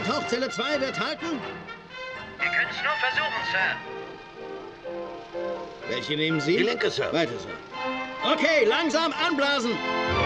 Tauchzelle 2 wird halten? Wir können es nur versuchen, Sir. Welche nehmen Sie? Die linke, Sir. Weiter, Sir. Okay, langsam anblasen.